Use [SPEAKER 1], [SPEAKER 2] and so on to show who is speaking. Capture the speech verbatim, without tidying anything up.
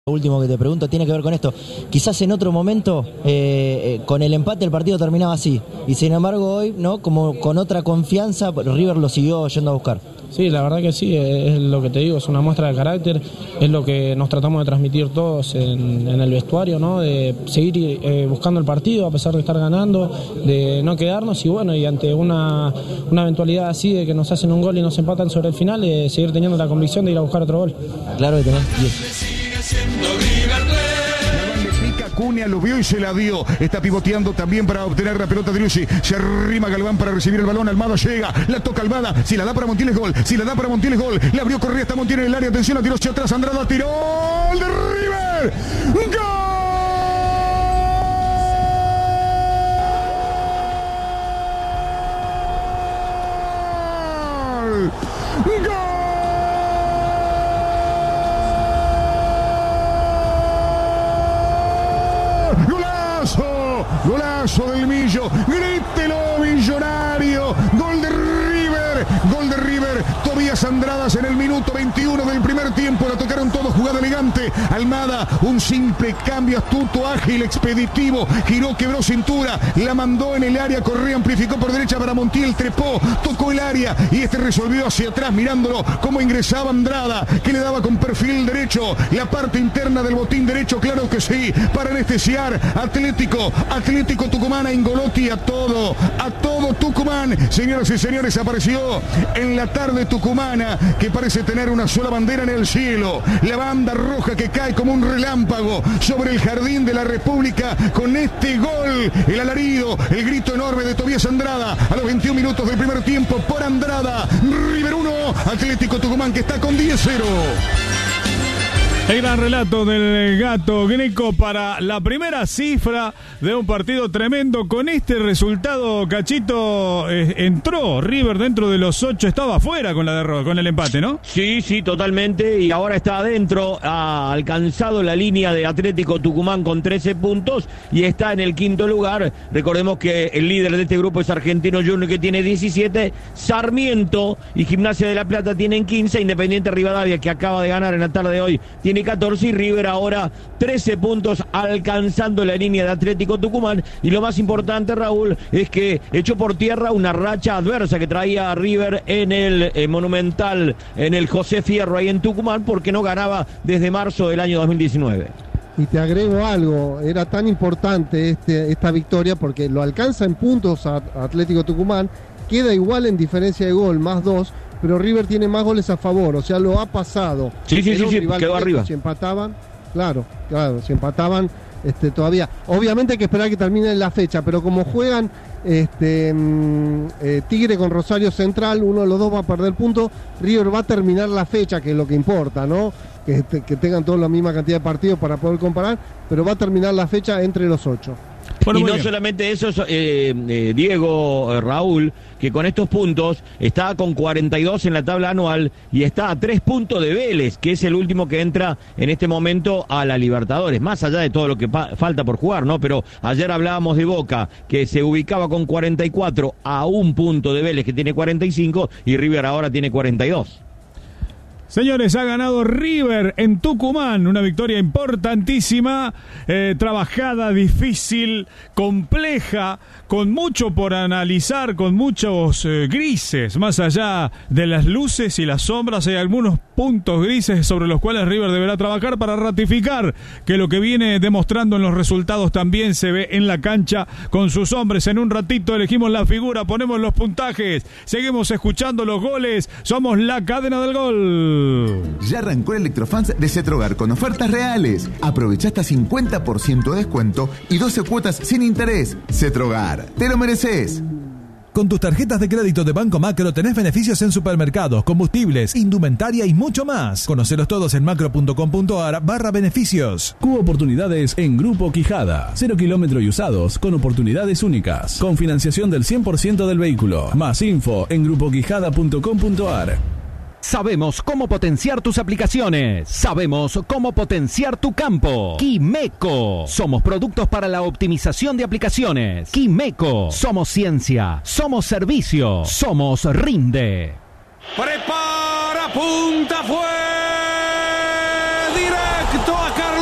[SPEAKER 1] Lo último que te pregunto tiene que ver con esto. Quizás en otro momento, eh, eh, con el empate el partido terminaba así. Y sin embargo hoy, ¿no? Como con otra confianza, River lo siguió yendo a buscar.
[SPEAKER 2] Sí, la verdad que sí, es lo que te digo, es una muestra de carácter, es lo que nos tratamos de transmitir todos en, en el vestuario, ¿no? De seguir eh, buscando el partido a pesar de estar ganando, de no quedarnos y bueno, y ante una, una eventualidad así de que nos hacen un gol y nos empatan sobre el final, eh, seguir teniendo la convicción de ir a buscar otro gol.
[SPEAKER 1] Claro que tenés diez.
[SPEAKER 3] Cunha lo vio y se la dio. Está pivoteando también para obtener la pelota de Driussi. Se arrima Galván para recibir el balón. Almada llega. La toca Almada. Si la da para Montiel es gol. Si la da para Montiel es gol. La abrió Correa. Está Montiel en el área. Atención a tiros hacia atrás. Andrada tiró. ¡Gol de River! ¡Gol! ¡Gol! Golazo del Millo, grítelo Millonario, gol de River, gol de River, Tobías Andradas en el minuto veintiuno del primer tiempo, la tocaron todos, jugada elegante, Almada, un simple cambio astuto, ágil, expeditivo, giró, quebró cintura, la mandó en el área, Correa amplificó por derecha para Montiel, trepó, tocó el área y este resolvió hacia atrás mirándolo cómo ingresaba Andrada, que le daba con perfil derecho, la parte interna del botín derecho, claro que sí, para anestesiar, Atlético, Atlético Tucumán a Ingolotti, a todo, a todo Tucumán, señoras y señores, apareció en la tarde tucumana, que parece tener una sola bandera en el cielo, la banda roja que cae como un relámpago sobre el jardín de la República, con este gol, el alarido, el grito enorme de Tobías Andrada, a los veintiún minutos del primer tiempo, por Andrada, River uno, Atlético Tucumán que está con diez cero.
[SPEAKER 4] El gran relato del Gato Greco para la primera cifra de un partido tremendo. Con este resultado, Cachito, eh, entró River dentro de los ocho, estaba afuera con la derrota, con el empate, ¿no?
[SPEAKER 5] Sí, sí, totalmente, y ahora está adentro, ha alcanzado la línea de Atlético Tucumán con trece puntos y está en el quinto lugar. Recordemos que el líder de este grupo es Argentino Junior, que tiene diecisiete, Sarmiento y Gimnasia de la Plata tienen quince, Independiente Rivadavia, que acaba de ganar en la tarde de hoy, tiene catorce y River ahora trece puntos, alcanzando la línea de Atlético Tucumán. Y lo más importante, Raúl, es que echó por tierra una racha adversa que traía a River en el eh, Monumental, en el José Fierro, ahí en Tucumán, porque no ganaba desde marzo del año dos mil diecinueve.
[SPEAKER 6] Y te agrego algo, era tan importante este, esta victoria porque lo alcanza en puntos a Atlético Tucumán, queda igual en diferencia de gol, más dos, pero River tiene más goles a favor, o sea, lo ha pasado.
[SPEAKER 5] Sí, sí, sí, sí, quedó arriba.
[SPEAKER 6] Si empataban, claro, claro, si empataban este, todavía. Obviamente hay que esperar que termine la fecha, pero como juegan este, eh, Tigre con Rosario Central, uno de los dos va a perder puntos, River va a terminar la fecha, que es lo que importa, ¿no? Que, que tengan todos la misma cantidad de partidos para poder comparar, pero va a terminar la fecha entre los ocho.
[SPEAKER 5] Bueno, y no bien. Solamente eso, eh, eh, Diego, eh, Raúl, que con estos puntos está con cuarenta y dos en la tabla anual y está a tres puntos de Vélez, que es el último que entra en este momento a la Libertadores, más allá de todo lo que falta por jugar, ¿no? Pero ayer hablábamos de Boca, que se ubicaba con cuarenta y cuatro a un punto de Vélez, que tiene cuarenta y cinco, y River ahora tiene cuarenta y dos.
[SPEAKER 4] Señores, ha ganado River en Tucumán, una victoria importantísima, eh, trabajada, difícil, compleja, con mucho por analizar, con muchos eh, grises, más allá de las luces y las sombras, hay algunos puntos grises sobre los cuales River deberá trabajar para ratificar que lo que viene demostrando en los resultados también se ve en la cancha con sus hombres. En un ratito elegimos la figura, ponemos los puntajes, seguimos escuchando los goles, somos la cadena del gol.
[SPEAKER 7] Ya arrancó el Electrofans de Cetrogar con ofertas reales. Aprovecha hasta cincuenta por ciento de descuento y doce cuotas sin interés. Cetrogar, te lo mereces.
[SPEAKER 8] Con tus tarjetas de crédito de Banco Macro tenés beneficios en supermercados, combustibles, indumentaria y mucho más. Conocelos todos en macro.com.ar barra beneficios.
[SPEAKER 9] Cubo oportunidades en Grupo Quijada. Cero kilómetro y usados con oportunidades únicas. Con financiación del cien por ciento del vehículo. Más info en grupo quijada punto com punto ar.
[SPEAKER 10] Sabemos cómo potenciar tus aplicaciones. Sabemos cómo potenciar tu campo. Quimeco. Somos productos para la optimización de aplicaciones. Quimeco. Somos ciencia. Somos servicio. Somos Rinde.
[SPEAKER 11] Prepara, punta, fue directo